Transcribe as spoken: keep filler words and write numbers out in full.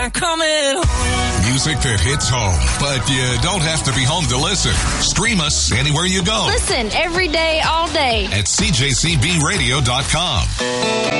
I'm coming home. Music that hits home, but you don't have to be home to listen. Stream us anywhere you go. Listen every day, all day at C J C B radio dot com.